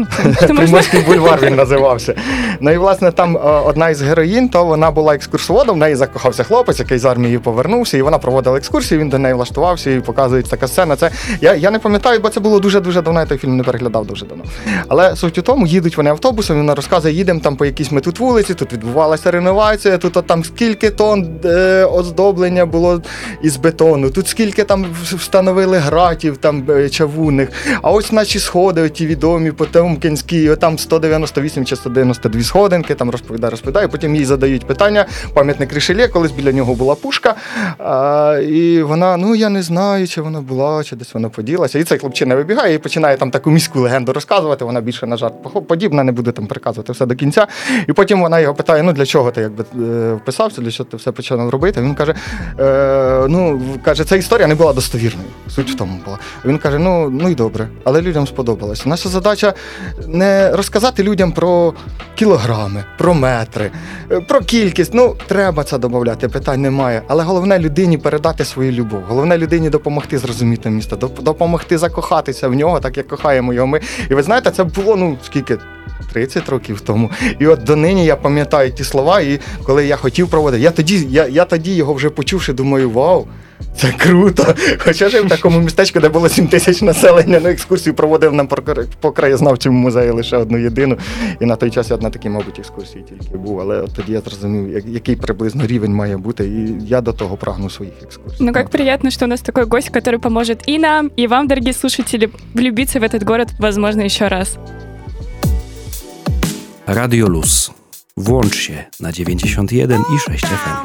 Приморський бульвар він називався. Ну і, власне, там одна із героїнь, то вона була екскурсоводом, в неї закохався хлопець, який з армії повернувся, і вона проводила екскурсію, він до неї влаштувався, і показується така сцена. Це я не пам'ятаю, бо це було дуже-дуже давно, я той фільм не переглядав дуже давно. Але суть у тому, їдуть вони автобусом, вона розказує, їдемо там по якійсь ми тут вулиці, тут відбувалася реновація, тут там скільки тонн оздоблення було із бетону, тут скільки там встановили гратів там чавунних, а ось наші сходи, оті відомі потемкінські, там 198 чи 192 сходинки, там розповідає, потім їй задають питання, пам'ятник Рішельє, колись біля нього була пушка, і вона, я не знаю, чи вона була, чи десь вона поділася, і цей хлопчина вибігає і починає там таку міську легенду розказувати, вона більше на жарт подібна, не буде там приказувати все до кінця, і потім вона його питає, для чого ти вписався, для чого ти все почав робити, він каже, ця історія не була достовірною, суть в тому була. Він каже, і добре, але людям сподобалося. Наша задача не розказати людям про кілограми, про метри, про кількість. Треба це додати, питань немає. Але головне людині передати свою любов. Головне людині допомогти зрозуміти місто, допомогти закохатися в нього, так як кохаємо його ми. І ви знаєте, це було, 30 років тому. І от донині я пам'ятаю ті слова, і коли я хотів проводити, я тоді його вже почувши, думаю, вау, це круто. Хоча жив в такому містечку, де було 7 тисяч населення, на екскурсію проводив нам по краєзнавчому музеї лише одну єдину. І на той час я на такій, мабуть, екскурсії тільки був. Але от тоді я зрозумів, який приблизно рівень має бути, і я до того прагну своїх екскурсій. Как приятно, что у нас такой гость, который поможет и нам, и вам, дорогие слушатели, влюбиться в этот город, возможно, еще раз. Radio Luz. Włącz się na 91,6 FM.